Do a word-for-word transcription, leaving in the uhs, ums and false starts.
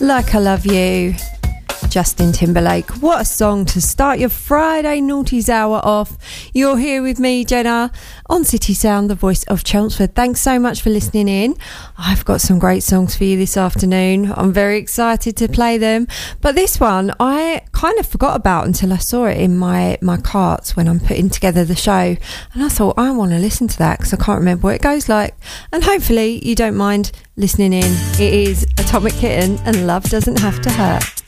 Like I Love You, Justin Timberlake. What a song to start your Friday Naughties Hour off. You're here with me, Jenna, on City Sound, the voice of Chelmsford. Thanks so much for listening in. I've got some great songs for you this afternoon. I'm very excited to play them. But this one, I kind of forgot about until I saw it in my, my carts when I'm putting together the show. And I thought, I want to listen to that because I can't remember what it goes like. And hopefully you don't mind listening in. It is Atomic Kitten and Love Doesn't Have to Hurt.